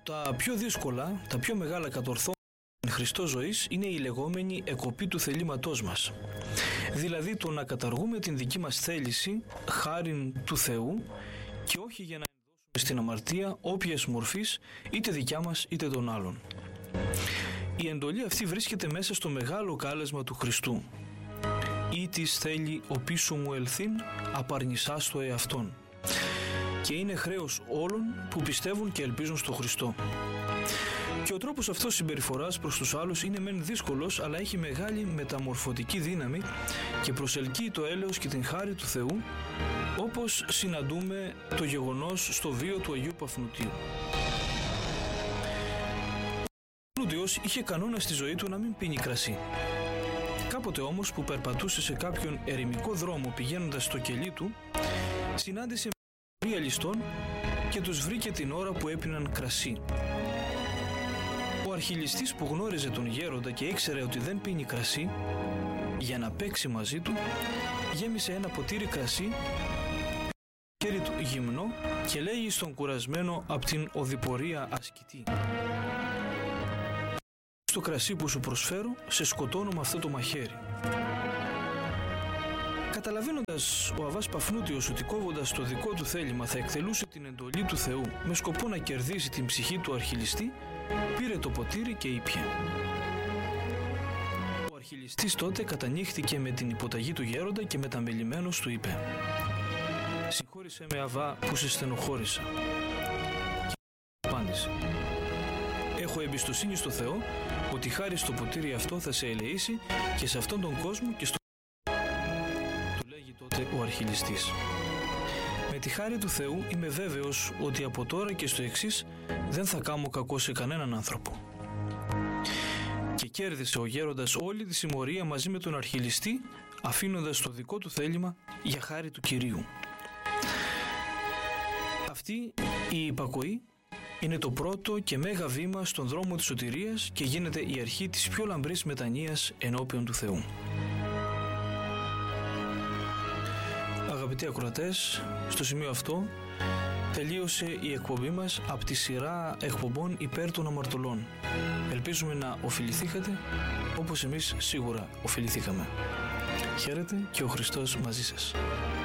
Τα πιο δύσκολα, τα πιο μεγάλα κατορθώματα στην Χριστό ζωής είναι η λεγόμενη εκοπή του θελήματός μας. Δηλαδή το να καταργούμε την δική μας θέληση χάριν του Θεού και όχι για να ενδώσουμε στην αμαρτία όποιας μορφής, είτε δικιά μας είτε των άλλων. Η εντολή αυτή βρίσκεται μέσα στο μεγάλο κάλεσμα του Χριστού. «Ή της θέλει ο πίσω μου ελθύν, απαρνησάς το εαυτόν». Και είναι χρέος όλων που πιστεύουν και ελπίζουν στο Χριστό. Και ο τρόπος αυτός συμπεριφοράς προς τους άλλους είναι μεν δύσκολος, αλλά έχει μεγάλη μεταμορφωτική δύναμη και προσελκύει το έλεος και την χάρη του Θεού, όπως συναντούμε το γεγονός στο βίο του Αγίου Παφνутίου. Ο Παφνούτιος είχε κανόνα στη ζωή του να μην πίνει κρασί. Κάποτε όμως που περπατούσε σε κάποιον ερημικό δρόμο πηγαίνοντας στο κελί του, συνάντησε μια ληστών και τους βρήκε την ώρα που έπιναν κρασί. Ο αρχιληστής που γνώριζε τον γέροντα και ήξερε ότι δεν πίνει κρασί, για να παίξει μαζί του, γέμισε ένα ποτήρι κρασί, χέρι του γυμνό και λέγει στον κουρασμένο από την οδηπορία ασκητή: «Στο κρασί που σου προσφέρω, σε σκοτώνω με αυτό το μαχαίρι». Καταλαβαίνοντας ο Αββάς Παφνούτιος ότι κόβοντας το δικό του θέλημα θα εκτελούσε την εντολή του Θεού με σκοπό να κερδίσει την ψυχή του αρχιλιστή, πήρε το ποτήρι και ήπιε. Ο αρχιλιστής τότε κατανύχθηκε με την υποταγή του γέροντα και μεταμελημένος του είπε: «Συγχώρησέ με, Αββά, που σε στενοχώρησα». Και απάντησε: «Έχω εμπιστοσύνη στο Θεό ότι χάρη στο ποτήρι αυτό θα σε ελεήσει και σε αυτόν τον κόσμο και στο...» Του λέγει τότε ο αρχιλιστής: «Με τη χάρη του Θεού είμαι βέβαιος ότι από τώρα και στο εξής δεν θα κάνω κακό σε κανέναν άνθρωπο». Και κέρδισε ο γέροντας όλη τη συμμορία μαζί με τον αρχιλιστή, αφήνοντας το δικό του θέλημα για χάρη του Κυρίου. Αυτή η υπακοή είναι το πρώτο και μέγα βήμα στον δρόμο της σωτηρίας και γίνεται η αρχή της πιο λαμπρής μετανοίας ενώπιον του Θεού. Αγαπητοί ακροατές, στο σημείο αυτό τελείωσε η εκπομπή μας από τη σειρά εκπομπών υπέρ των αμαρτωλών. Ελπίζουμε να ωφεληθήκατε όπως εμείς σίγουρα ωφεληθήκαμε. Χαίρετε και ο Χριστός μαζί σας.